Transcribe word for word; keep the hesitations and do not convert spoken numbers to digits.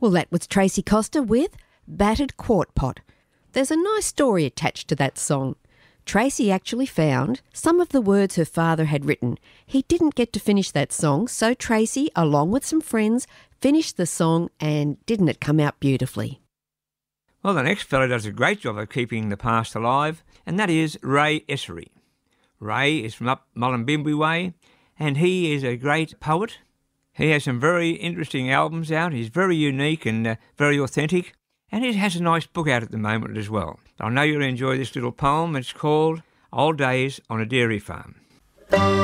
Well, that was Tracy Coster with Battered Quart Pot. There's a nice story attached to that song. Tracy actually found some of the words her father had written. He didn't get to finish that song, so Tracy, along with some friends, finished the song, and didn't it come out beautifully? Well, the next fellow does a great job of keeping the past alive, and that is Ray Essery. Ray is from up Mullumbimby way, and he is a great poet. He has some very interesting albums out. He's very unique and uh, very authentic, and he has a nice book out at the moment as well. I know you'll enjoy this little poem. It's called Old Days on a Dairy Farm.